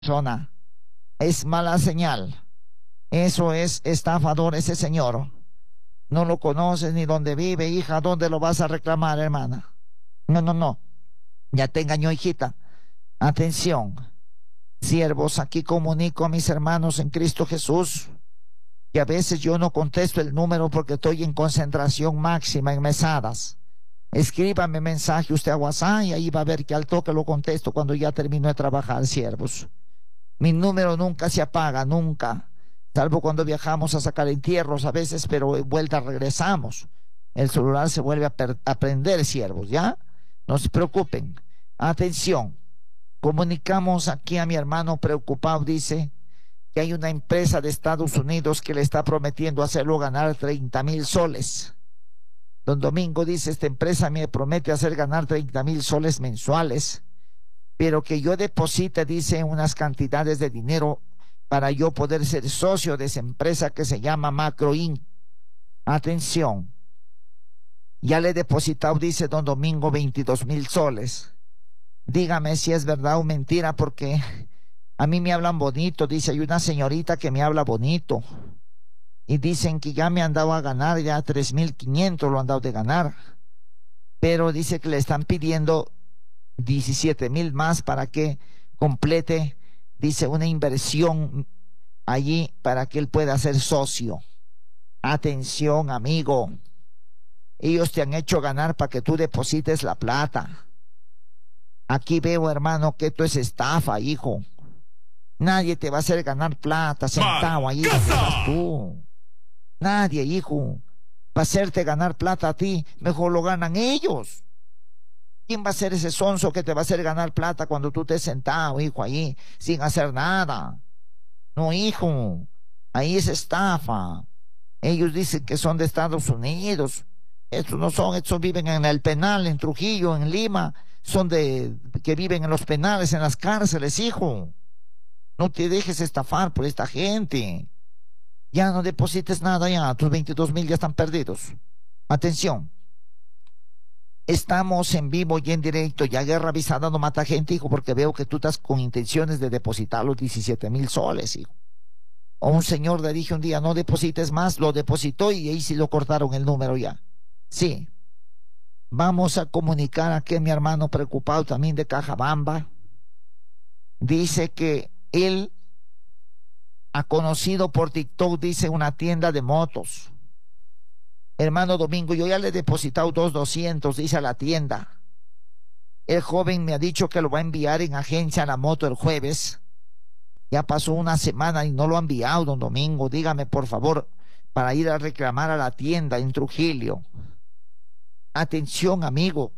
persona. Es mala señal. Eso es estafador ese señor. No lo conoces ni dónde vive, hija. ¿Dónde lo vas a reclamar, hermana? No, no, no. Ya te engañó, hijita. Atención. Siervos, aquí comunico a mis hermanos en Cristo Jesús que a veces yo no contesto el número porque estoy en concentración máxima en mesadas. Escríbame mensaje usted a WhatsApp y ahí va a ver que al toque lo contesto cuando ya termino de trabajar, siervos. Mi número nunca se apaga, nunca. Salvo cuando viajamos a sacar entierros a veces, pero de vuelta regresamos. El celular se vuelve a prender, siervos, ¿ya? No se preocupen. Atención. Comunicamos aquí a mi hermano preocupado, dice que hay una empresa de Estados Unidos que le está prometiendo hacerlo ganar 30,000 soles. Don Domingo dice, esta empresa me promete hacer ganar 30,000 soles mensuales, pero que yo deposite, dice, unas cantidades de dinero para yo poder ser socio de esa empresa que se llama Macro Inc. Atención, ya le he depositado, dice don Domingo, 22,000 soles. Dígame si es verdad o mentira, porque a mí me hablan bonito, dice, hay una señorita que me habla bonito. Y dicen que ya me han dado a ganar, ya 3,500 lo han dado de ganar. Pero dice que le están pidiendo 17,000 más para que complete, dice, una inversión allí para que él pueda ser socio. Atención, amigo. Ellos te han hecho ganar para que tú deposites la plata. Aquí veo, hermano, que esto es estafa, hijo. Nadie te va a hacer ganar plata sentado ahí donde estás tú. Nadie, hijo. Va a hacerte ganar plata a ti. Mejor lo ganan ellos. ¿Quién va a ser ese sonso que te va a hacer ganar plata cuando tú estés sentado, hijo, ahí, sin hacer nada? No, hijo. Ahí es estafa. Ellos dicen que son de Estados Unidos. Estos no son, estos viven en el penal, en Trujillo, en Lima. Son que viven en los penales, en las cárceles, hijo. No te dejes estafar por esta gente. Ya no deposites nada, ya tus 22,000 ya están perdidos. Atención. Estamos en vivo y en directo. Ya Guerra Avisada no mata gente, hijo, porque veo que tú estás con intenciones de depositar los 17,000 soles, hijo. O un señor le dije un día, no deposites más, lo depositó y ahí sí lo cortaron el número ya. Sí. Vamos a comunicar a que mi hermano preocupado también de Cajabamba dice que él ha conocido por TikTok, dice, una tienda de motos. Hermano Domingo, yo ya le he depositado 2,200, dice, a la tienda. El joven me ha dicho que lo va a enviar en agencia a la moto el jueves. Ya pasó una semana y no lo ha enviado, don Domingo. Dígame, por favor, para ir a reclamar a la tienda en Trujillo. Atención, amigo.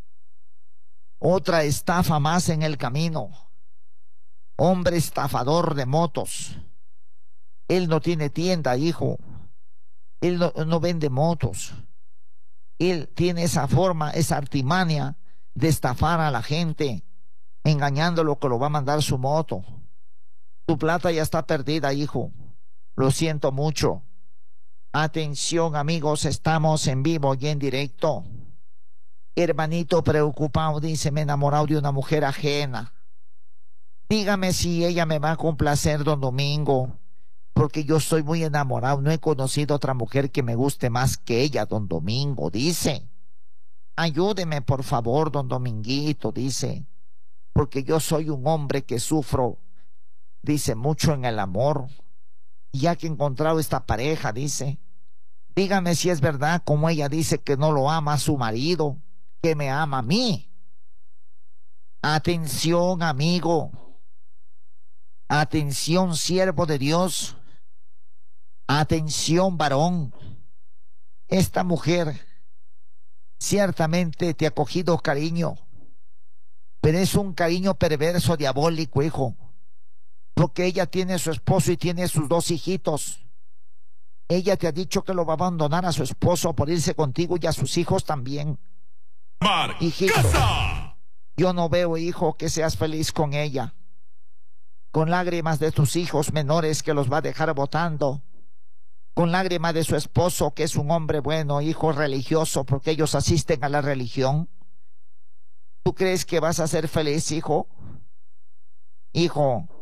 Otra estafa más en el camino. Hombre estafador de motos. Él no tiene tienda, hijo. Él no vende motos. Él tiene esa forma, esa artimaña de estafar a la gente, engañándolo que lo va a mandar su moto. Tu plata ya está perdida, hijo. Lo siento mucho. Atención, amigos, estamos en vivo y en directo. Hermanito preocupado dice, me he enamorado de una mujer ajena. Dígame si ella me va a complacer, don Domingo, porque yo estoy muy enamorado. No he conocido otra mujer que me guste más que ella, don Domingo, dice. Ayúdeme, por favor, don Dominguito, dice, porque yo soy un hombre que sufro, dice, mucho en el amor. Ya que he encontrado esta pareja, dice, dígame si es verdad, como ella dice que no lo ama a su marido, que me ama a mí. Atención, amigo. Atención, siervo de Dios. Atención, varón. Esta mujer ciertamente te ha cogido cariño, pero es un cariño perverso, diabólico, hijo, porque ella tiene su esposo y tiene sus 2 hijitos. Ella te ha dicho que lo va a abandonar a su esposo por irse contigo y a sus hijos también. Hijito, yo no veo, hijo, que seas feliz con ella, con lágrimas de tus hijos menores que los va a dejar botando, con lágrimas de su esposo que es un hombre bueno, hijo religioso, porque ellos asisten a la religión. ¿Tú crees que vas a ser feliz, hijo? Hijo,